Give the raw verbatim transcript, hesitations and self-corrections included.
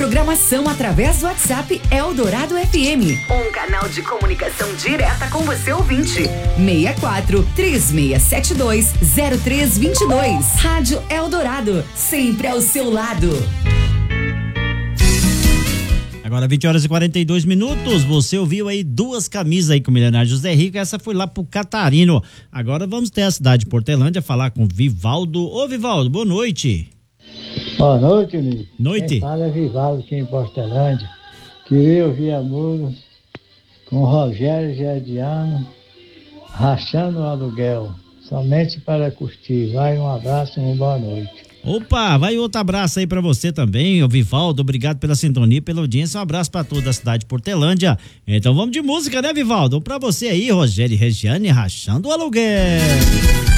programação através do WhatsApp Eldorado F M. Um canal de comunicação direta com você ouvinte. seis quatro, três seis sete dois, zero três dois dois. Rádio Eldorado, sempre ao seu lado. Agora vinte horas e quarenta e dois minutos, você ouviu aí duas camisas aí com o milionário José Rico, essa foi lá pro Catarino. Agora vamos ter a cidade de Portelândia, falar com Vivaldo. Ô Vivaldo, boa noite. Boa noite, Nico. Noite. Quem fala é Vivaldo aqui em Portelândia. Queria ouvir a música com Rogério Gerdiano, Rachando o Aluguel, somente para curtir. Vai, um abraço e uma boa noite. Opa, vai outro abraço aí pra você também, ô Vivaldo, obrigado pela sintonia, pela audiência, um abraço pra toda a cidade de Portelândia. Então vamos de música, né, Vivaldo? Pra você aí, Rogério e Regiane, Rachando o Aluguel.